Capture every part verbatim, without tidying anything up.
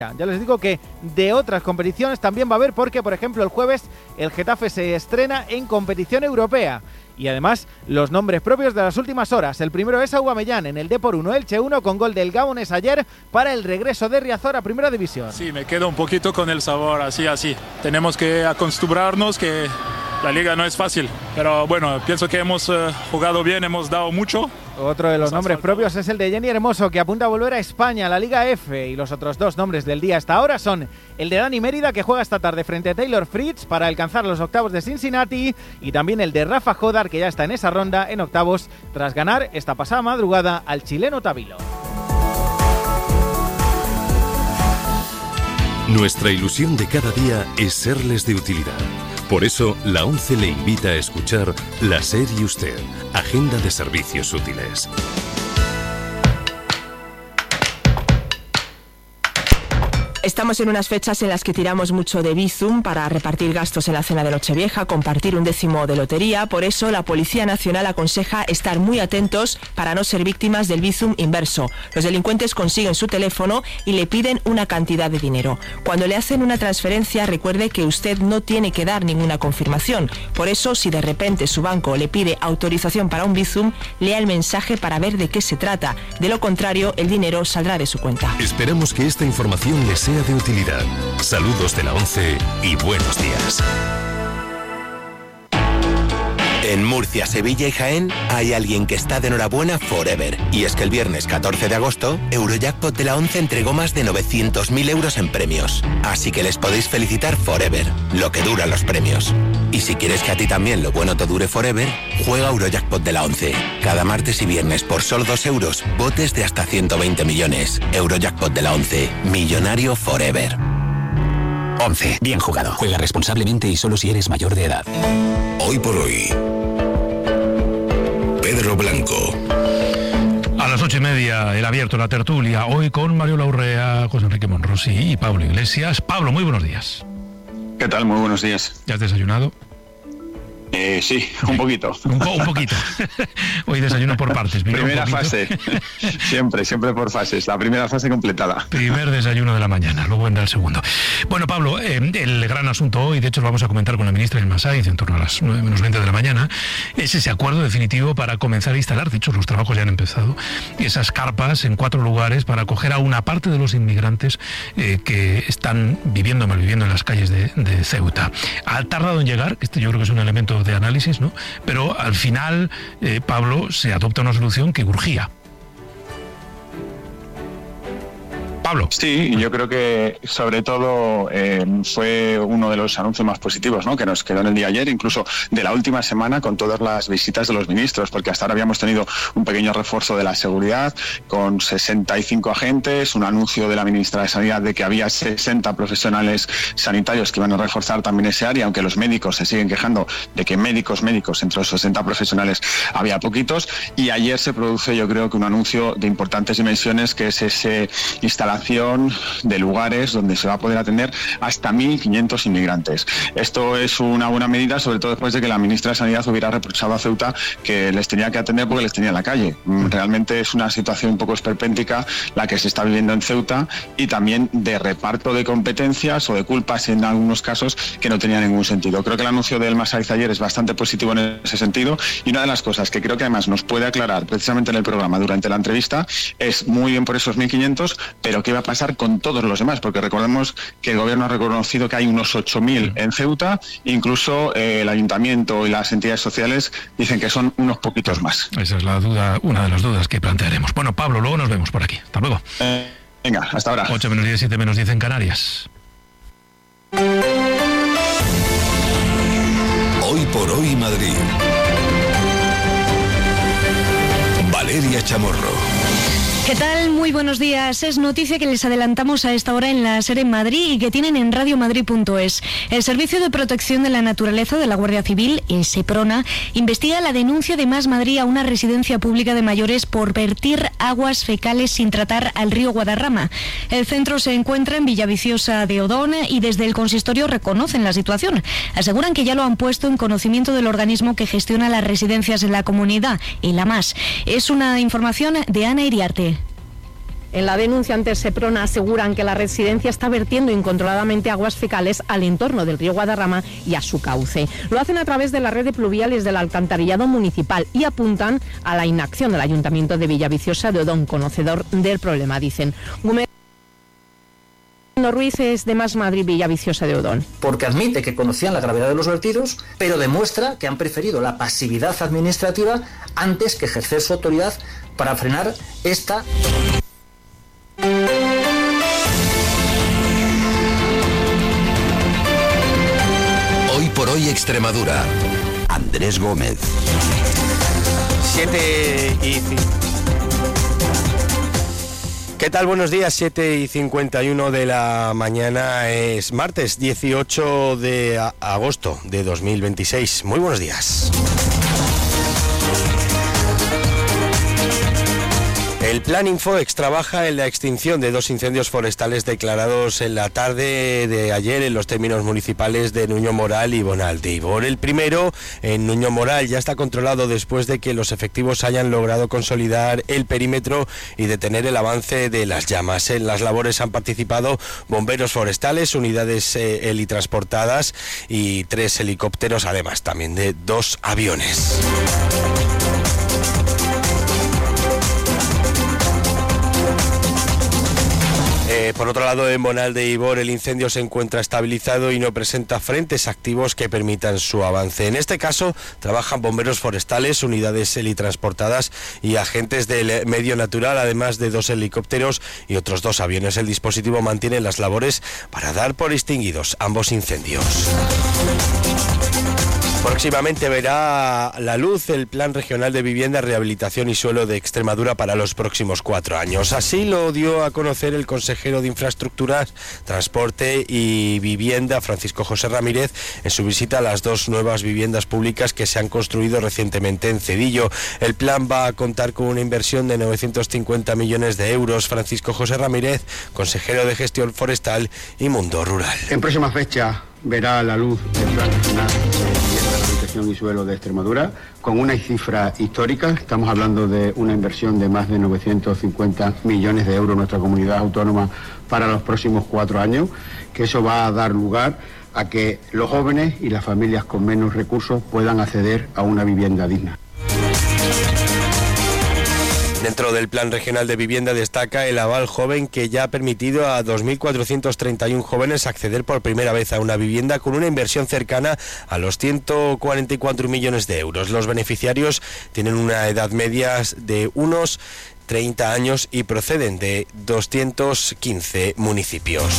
Ya les digo que de otras competiciones también va a haber, porque por ejemplo el jueves el Getafe se estrena en competición europea. Y además los nombres propios de las últimas horas. El primero es Aubameyang en el Depor uno, Elche uno, con gol del Gabones ayer para el regreso de Riazor a Primera División. Sí, me quedo un poquito con el sabor así, así. Tenemos que acostumbrarnos que la liga no es fácil. Pero bueno, pienso que hemos uh, jugado bien, hemos dado mucho. Otro de los nombres propios es el de Jenny Hermoso, que apunta a volver a España, a la Liga F. Y los otros dos nombres del día hasta ahora son el de Dani Mérida, que juega esta tarde frente a Taylor Fritz para alcanzar los octavos de Cincinnati, y también el de Rafa Jodar, que ya está en esa ronda en octavos tras ganar esta pasada madrugada al chileno Tavilo. Nuestra ilusión de cada día es serles de utilidad. Por eso, la ONCE le invita a escuchar La SER y Usted, Agenda de Servicios Útiles. Estamos en unas fechas en las que tiramos mucho de Bizum para repartir gastos en la cena de Nochevieja, compartir un décimo de lotería. Por eso, la Policía Nacional aconseja estar muy atentos para no ser víctimas del Bizum inverso. Los delincuentes consiguen su teléfono y le piden una cantidad de dinero. Cuando le hacen una transferencia, recuerde que usted no tiene que dar ninguna confirmación. Por eso, si de repente su banco le pide autorización para un Bizum, lea el mensaje para ver de qué se trata. De lo contrario, el dinero saldrá de su cuenta. Esperamos que esta información les sea de utilidad. Saludos de la ONCE y buenos días. En Murcia, Sevilla y Jaén hay alguien que está de enhorabuena forever. Y es que el viernes catorce de agosto, Eurojackpot de la ONCE entregó más de novecientos mil euros en premios. Así que les podéis felicitar forever, lo que duran los premios. Y si quieres que a ti también lo bueno te dure forever, juega Eurojackpot de la ONCE. Cada martes y viernes por solo dos euros, botes de hasta ciento veinte millones. Eurojackpot de la ONCE, millonario forever. ONCE, bien jugado. Juega responsablemente y solo si eres mayor de edad. Hoy por hoy, Pedro Blanco. A las ocho y media, el abierto, la tertulia, hoy con Mario Laurrea, José Enrique Monrosi y Pablo Iglesias. Pablo, muy buenos días. ¿Qué tal? Muy buenos días. ¿Ya has desayunado? Eh, sí, un poquito. Un, po- un poquito. Hoy desayuno por partes. Primera fase. Siempre, siempre por fases. La primera fase completada. Primer desayuno de la mañana, luego vendrá el segundo. Bueno, Pablo, eh, el gran asunto hoy, de hecho lo vamos a comentar con la ministra Ilma Sáenz en torno a las nueve menos veinte de la mañana, es ese acuerdo definitivo para comenzar a instalar, de hecho los trabajos ya han empezado, esas carpas en cuatro lugares para acoger a una parte de los inmigrantes eh, que están viviendo, malviviendo en las calles de, de Ceuta. Ha tardado en llegar, que este yo creo que es un elemento de análisis, ¿no? Pero al final, eh, Pablo, se adopta una solución que urgía. Pablo. Sí, yo creo que sobre todo eh, fue uno de los anuncios más positivos, ¿no?, que nos quedó en el día de ayer, incluso de la última semana, con todas las visitas de los ministros, porque hasta ahora habíamos tenido un pequeño refuerzo de la seguridad con sesenta y cinco agentes, un anuncio de la ministra de Sanidad de que había sesenta profesionales sanitarios que iban a reforzar también ese área, aunque los médicos se siguen quejando de que médicos, médicos, entre los sesenta profesionales había poquitos, y ayer se produce, yo creo que un anuncio de importantes dimensiones, que es ese instalación de lugares donde se va a poder atender hasta mil quinientos inmigrantes. Esto es una buena medida, sobre todo después de que la ministra de Sanidad hubiera reprochado a Ceuta que les tenía que atender porque les tenía en la calle. Realmente es una situación un poco esperpéntica la que se está viviendo en Ceuta, y también de reparto de competencias o de culpas en algunos casos que no tenía ningún sentido. Creo que el anuncio de Ilma Sáenz ayer es bastante positivo en ese sentido, y una de las cosas que creo que además nos puede aclarar precisamente en el programa durante la entrevista es muy bien por esos mil quinientos, pero qué va a pasar con todos los demás, porque recordemos que el gobierno ha reconocido que hay unos ocho mil en Ceuta, incluso eh, el ayuntamiento y las entidades sociales dicen que son unos poquitos más. Esa es la duda, una de las dudas que plantearemos. Bueno, Pablo, luego nos vemos por aquí. Hasta luego. Eh, venga, hasta ahora. ocho menos diez, siete menos diez en Canarias. Hoy por hoy Madrid. Valeria Chamorro. ¿Qué tal? Muy buenos días. Es noticia que les adelantamos a esta hora en la SER en Madrid y que tienen en radio madrid punto es. El Servicio de Protección de la Naturaleza de la Guardia Civil, el SEPRONA, investiga la denuncia de Más Madrid a una residencia pública de mayores por vertir aguas fecales sin tratar al río Guadarrama. El centro se encuentra en Villaviciosa de Odón y desde el consistorio reconocen la situación. Aseguran que ya lo han puesto en conocimiento del organismo que gestiona las residencias en la comunidad, el AMAS. Es una información de Ana Iriarte. En la denuncia ante Seprona aseguran que la residencia está vertiendo incontroladamente aguas fecales al entorno del río Guadarrama y a su cauce. Lo hacen a través de la red de pluviales del alcantarillado municipal y apuntan a la inacción del Ayuntamiento de Villaviciosa de Odón, conocedor del problema, dicen. Ruiz es de Más Madrid, Villaviciosa de Odón. Porque admite que conocían la gravedad de los vertidos, pero demuestra que han preferido la pasividad administrativa antes que ejercer su autoridad para frenar esta... Hoy por hoy Extremadura. Andrés Gómez. siete y cinco. ¿Qué tal? Buenos días, siete y cincuenta y uno de la mañana, es martes dieciocho de agosto de dos mil veintiséis. Muy buenos días. El Plan Infoex trabaja en la extinción de dos incendios forestales declarados en la tarde de ayer en los términos municipales de Nuño Moral y Bonal de Ibor. El primero, en Nuño Moral, ya está controlado después de que los efectivos hayan logrado consolidar el perímetro y detener el avance de las llamas. En las labores han participado bomberos forestales, unidades eh, helitransportadas y tres helicópteros, además también de dos aviones. Eh, por otro lado, en Bonal de Ibor el incendio se encuentra estabilizado y no presenta frentes activos que permitan su avance. En este caso, trabajan bomberos forestales, unidades helitransportadas y agentes del medio natural, además de dos helicópteros y otros dos aviones. El dispositivo mantiene las labores para dar por extinguidos ambos incendios. Próximamente verá la luz el Plan Regional de Vivienda, Rehabilitación y Suelo de Extremadura para los próximos cuatro años. Así lo dio a conocer el consejero de Infraestructuras, Transporte y Vivienda, Francisco José Ramírez, en su visita a las dos nuevas viviendas públicas que se han construido recientemente en Cedillo. El plan va a contar con una inversión de novecientos cincuenta millones de euros. Francisco José Ramírez, consejero de Gestión Forestal y Mundo Rural. En próxima fecha verá la luz el Plan Regional de Vivienda, Rehabilitación y Suelo de Extremadura con una cifra histórica. Estamos hablando de una inversión de más de novecientos cincuenta millones de euros en nuestra comunidad autónoma para los próximos cuatro años, que eso va a dar lugar a que los jóvenes y las familias con menos recursos puedan acceder a una vivienda digna. Dentro del Plan Regional de Vivienda destaca el aval joven, que ya ha permitido a dos mil cuatrocientos treinta y uno jóvenes acceder por primera vez a una vivienda con una inversión cercana a los ciento cuarenta y cuatro millones de euros. Los beneficiarios tienen una edad media de unos treinta años y proceden de doscientos quince municipios.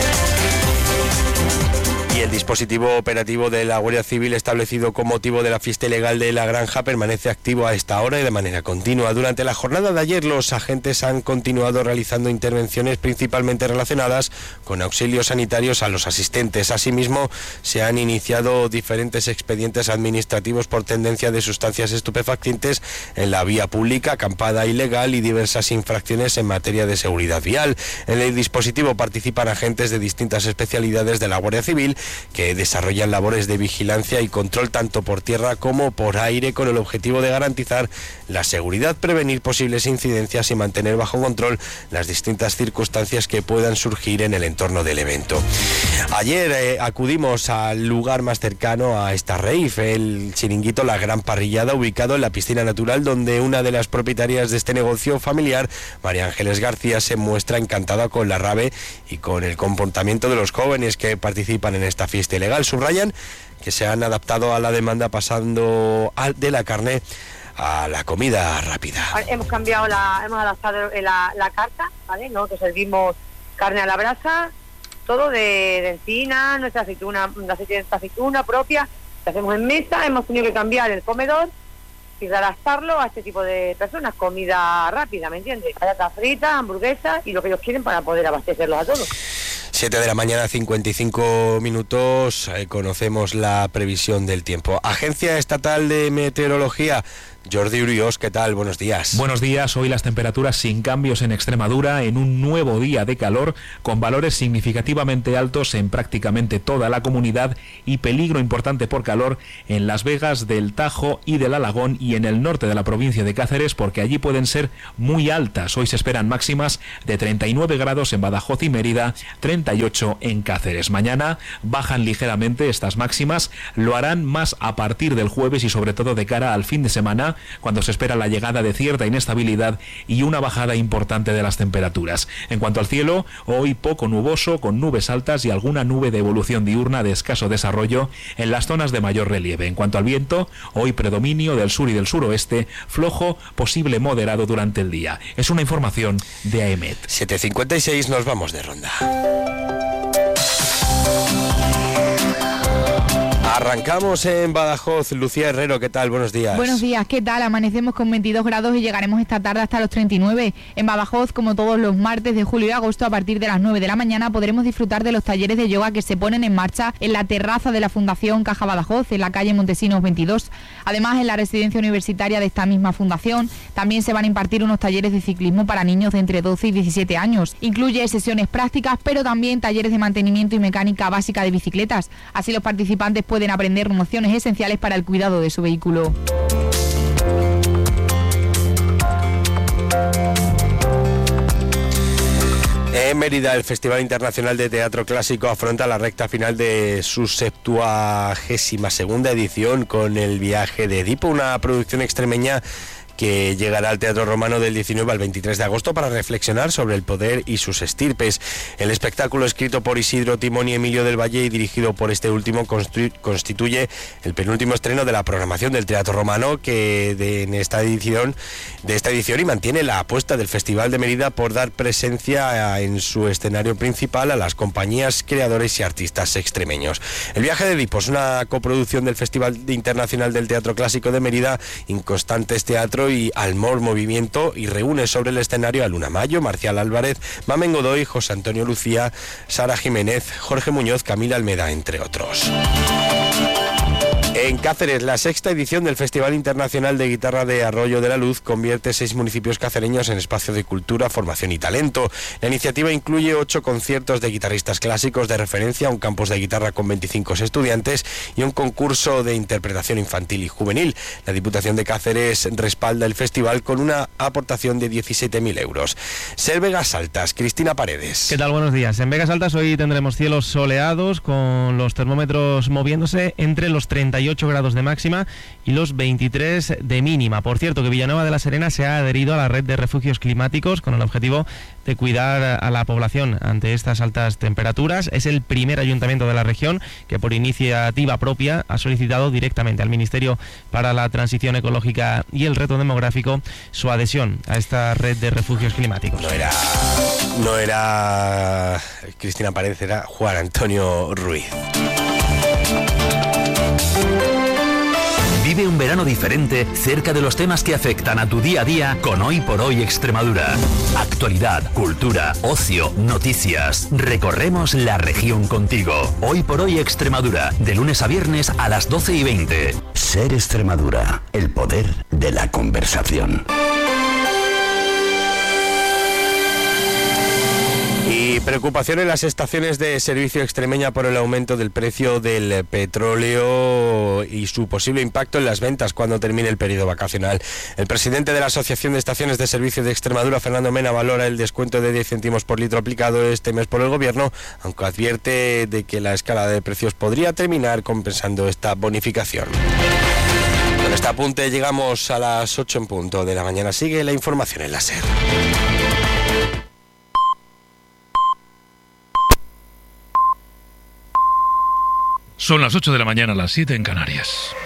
Y el dispositivo operativo de la Guardia Civil, establecido con motivo de la fiesta ilegal de La Granja, permanece activo a esta hora y de manera continua. Durante la jornada de ayer, los agentes han continuado realizando intervenciones principalmente relacionadas con auxilios sanitarios a los asistentes. Asimismo, se han iniciado diferentes expedientes administrativos por tendencia de sustancias estupefacientes en la vía pública, acampada ilegal y diversas infracciones en materia de seguridad vial. En el dispositivo participan agentes de distintas especialidades de la Guardia Civil que desarrollan labores de vigilancia y control tanto por tierra como por aire, con el objetivo de garantizar la seguridad, prevenir posibles incidencias y mantener bajo control las distintas circunstancias que puedan surgir en el entorno del evento. Ayer eh, acudimos al lugar más cercano a esta rave, el chiringuito La Gran Parrillada, ubicado en la piscina natural, donde una de las propietarias de este negocio familiar, María Ángeles García, se muestra encantada con la rave y con el comportamiento de los jóvenes que participan en esta fiesta ilegal. Subrayan que se han adaptado a la demanda, pasando de la carne a la comida rápida. Hemos cambiado la, hemos adaptado la, la carta, ¿vale? ¿No? Que servimos carne a la brasa, todo de, de encina, nuestra aceituna, una aceite de aceituna propia, que hacemos en mesa. Hemos tenido que cambiar el comedor y adaptarlo a este tipo de personas, comida rápida, ¿me entiendes? Patatas fritas, hamburguesas y lo que ellos quieren para poder abastecerlos a todos. siete de la mañana, cincuenta y cinco minutos, eh, conocemos la previsión del tiempo. Agencia Estatal de Meteorología Jordi Urios, ¿qué tal? Buenos días. Buenos días. Hoy las temperaturas sin cambios en Extremadura en un nuevo día de calor con valores significativamente altos en prácticamente toda la comunidad y peligro importante por calor en Las Vegas del Tajo y del Alagón y en el norte de la provincia de Cáceres, porque allí pueden ser muy altas. Hoy se esperan máximas de treinta y nueve grados en Badajoz y Mérida, treinta y ocho en Cáceres. Mañana bajan ligeramente estas máximas, lo harán más a partir del jueves y sobre todo de cara al fin de semana, cuando se espera la llegada de cierta inestabilidad y una bajada importante de las temperaturas. En cuanto al cielo, hoy poco nuboso, con nubes altas y alguna nube de evolución diurna de escaso desarrollo en las zonas de mayor relieve. En cuanto al viento, hoy predominio del sur y del suroeste, flojo, posible moderado durante el día. Es una información de AEMET. siete cincuenta y seis, nos vamos de ronda. Arrancamos en Badajoz. Lucía Herrero, ¿qué tal? Buenos días. Buenos días, ¿qué tal? Amanecemos con veintidós grados y llegaremos esta tarde hasta los treinta y nueve. En Badajoz, como todos los martes de julio y agosto, a partir de las nueve de la mañana podremos disfrutar de los talleres de yoga que se ponen en marcha en la terraza de la Fundación Caja Badajoz, en la calle Montesinos veintidós. Además, en la residencia universitaria de esta misma fundación también se van a impartir unos talleres de ciclismo para niños de entre doce y diecisiete años. Incluye sesiones prácticas, pero también talleres de mantenimiento y mecánica básica de bicicletas. Así los participantes pueden aprender nociones esenciales para el cuidado de su vehículo. En Mérida, el Festival Internacional de Teatro Clásico afronta la recta final de su septuagésima segunda edición con El viaje de Edipo, una producción extremeña que llegará al Teatro Romano del diecinueve al veintitrés de agosto para reflexionar sobre el poder y sus estirpes. El espectáculo, escrito por Isidro Timón y Emilio del Valle y dirigido por este último, constituye el penúltimo estreno de la programación del Teatro Romano que de, en esta edición, de esta edición y mantiene la apuesta del Festival de Mérida por dar presencia en su escenario principal a las compañías, creadores y artistas extremeños. El viaje de Edipo es una coproducción del Festival Internacional del Teatro Clásico de Mérida, Inconstantes Teatro y Almor Movimiento, y reúne sobre el escenario a Luna Mayo, Marcial Álvarez, Mamen Godoy, José Antonio Lucía, Sara Jiménez, Jorge Muñoz, Camila Almeda, entre otros. En Cáceres, la sexta edición del Festival Internacional de Guitarra de Arroyo de la Luz convierte seis municipios cacereños en espacio de cultura, formación y talento. La iniciativa incluye ocho conciertos de guitarristas clásicos de referencia, un campus de guitarra con veinticinco estudiantes y un concurso de interpretación infantil y juvenil. La Diputación de Cáceres respalda el festival con una aportación de diecisiete mil euros. Ser Vegas Altas, Cristina Paredes. ¿Qué tal? Buenos días. En Vegas Altas hoy tendremos cielos soleados con los termómetros moviéndose entre los treinta y ocho grados de máxima y los veintitrés de mínima. Por cierto, que Villanueva de la Serena se ha adherido a la red de refugios climáticos con el objetivo de cuidar a la población ante estas altas temperaturas. Es el primer ayuntamiento de la región que por iniciativa propia ha solicitado directamente al Ministerio para la Transición Ecológica y el Reto Demográfico su adhesión a esta red de refugios climáticos. No era, no era Cristina Paredes, era Juan Antonio Ruiz. Vive un verano diferente cerca de los temas que afectan a tu día a día con Hoy por Hoy Extremadura. Actualidad, cultura, ocio, noticias. Recorremos la región contigo. Hoy por Hoy Extremadura, de lunes a viernes a las doce y veinte. Ser Extremadura, el poder de la conversación. Y preocupación en las estaciones de servicio extremeña por el aumento del precio del petróleo y su posible impacto en las ventas cuando termine el periodo vacacional. El presidente de la Asociación de Estaciones de Servicio de Extremadura, Fernando Mena, valora el descuento de diez céntimos por litro aplicado este mes por el Gobierno, aunque advierte de que la escalada de precios podría terminar compensando esta bonificación. Con este apunte llegamos a las ocho en punto de la mañana. Sigue la información en la SER. Son las ocho de la mañana, las siete en Canarias.